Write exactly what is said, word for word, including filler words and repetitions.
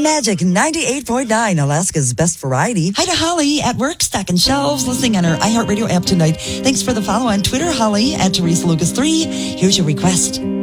Magic ninety-eight point nine, Alaska's best variety. Hi to Holly at work, stocking shelves, listening on her iHeartRadio app tonight. Thanks for the follow on Twitter, Holly, at Teresa Lucas three. Here's your request.